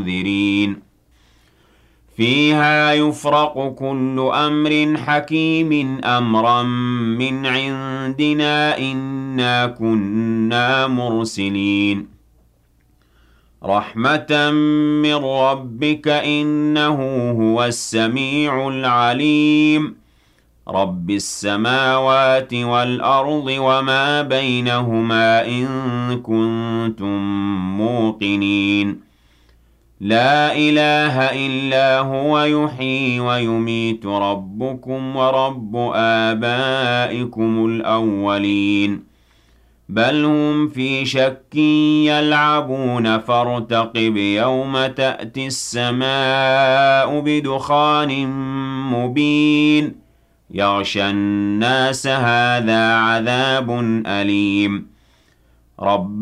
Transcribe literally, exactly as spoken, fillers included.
منذرين فيها يفرق كل أمر حكيم أمرا من عندنا إنا كنا مرسلين رحمة من ربك إنه هو السميع العليم رب السماوات والأرض وما بينهما إن كنتم موقنين لا إله إلا هو يحيي ويميت ربكم ورب آبائكم الأولين بل هم في شك يلعبون فارتقب يوم تأتي السماء بدخان مبين يغشى الناس هذا عذاب أليم رب